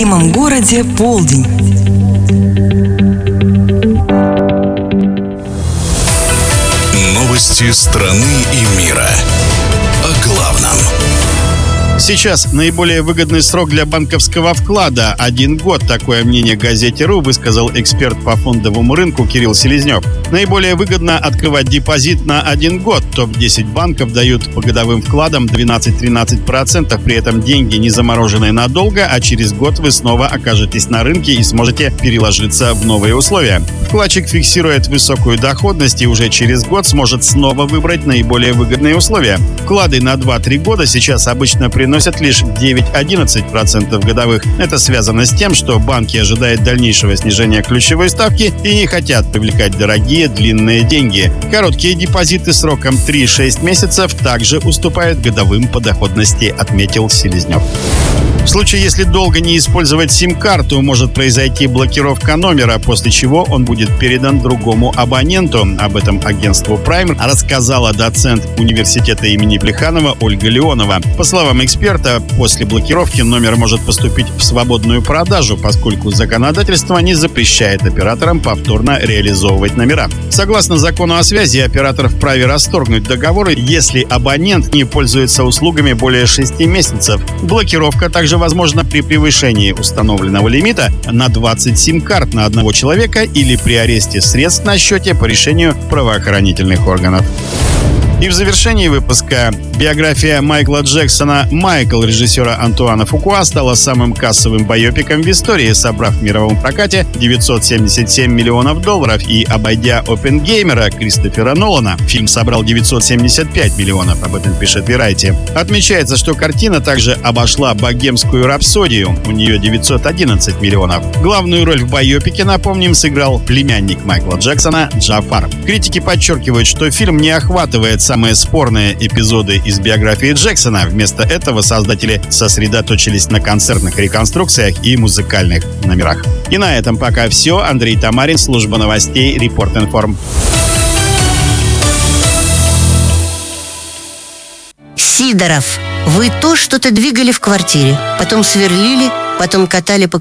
любимом городе полдень. Новости страны и мира. О главном. Сейчас наиболее выгодный срок для банковского вклада – 1 год. Такое мнение газете «РУ» высказал эксперт по фондовому рынку Кирилл Селезнев. Наиболее выгодно открывать депозит на 1 год. Топ-10 банков дают по годовым вкладам 12-13%. При этом деньги не замороженные надолго, а через год вы снова окажетесь на рынке и сможете переложиться в новые условия. Вкладчик фиксирует высокую доходность и уже через год сможет снова выбрать наиболее выгодные условия. Вклады на 2-3 года сейчас обычно приносят лишь 9-11% годовых. Это связано с тем, что банки ожидают дальнейшего снижения ключевой ставки и не хотят привлекать дорогие длинные деньги. Короткие депозиты сроком 3-6 месяцев также уступают годовым по доходности, отметил Селезнев. В случае, если долго не использовать сим-карту, может произойти блокировка номера, после чего он будет передан другому абоненту. Об этом агентству Prime рассказала доцент университета имени Плеханова Ольга Леонова. По словам эксперта, после блокировки номер может поступить в свободную продажу, поскольку законодательство не запрещает операторам повторно реализовывать номера. Согласно закону о связи, оператор вправе расторгнуть договоры, если абонент не пользуется услугами более 6 месяцев. Блокировка также возможно при превышении установленного лимита на 20 сим-карт на одного человека или при аресте средств на счете по решению правоохранительных органов. И в завершении выпуска биография Майкла Джексона «Майкл» режиссера Антуана Фукуа стала самым кассовым байопиком в истории, собрав в мировом прокате $977 миллионов и обойдя «Оппенгеймера» Кристофера Нолана. Фильм собрал 975 миллионов, об этом пишет Variety. Отмечается, что картина также обошла «Богемскую рапсодию», у нее 911 миллионов. Главную роль в байопике, напомним, сыграл племянник Майкла Джексона Джафар. Критики подчеркивают, что фильм не охватывает самые спорные эпизоды из биографии Джексона. Вместо этого создатели сосредоточились на концертных реконструкциях и музыкальных номерах. И на этом пока все. Андрей Тамарин, служба новостей Репорт-Информ. Сидоров, вы то что-то двигали в квартире, потом сверлили, потом катали по